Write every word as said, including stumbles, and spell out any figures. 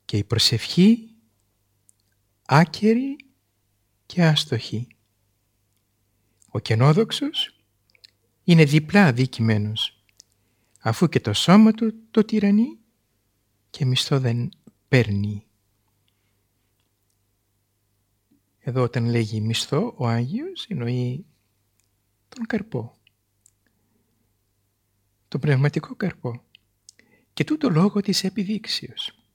και η προσευχή άκερη και άστοχη. Ο κενόδοξος είναι διπλά αδικημένος, αφού και το σώμα του το τυραννεί και μισθό δεν παίρνει. Εδώ όταν λέγει μισθό, ο Άγιος εννοεί τον καρπό, τον πνευματικό καρπό, και τούτο λόγω της επιδείξεως.